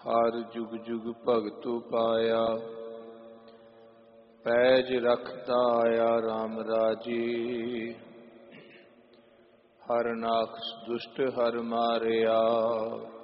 ਹਰ ਜੁਗ ਜੁਗ ਭਗਤੁ ਪਾਇਆ। ਪੈਜ ਰਖਦਾ ਆਇਆ ਰਾਮ ਰਾਜੀ, ਹਰ ਨਾਖਸ ਦੁਸ਼ਟ ਹਰ ਮਾਰਿਆ।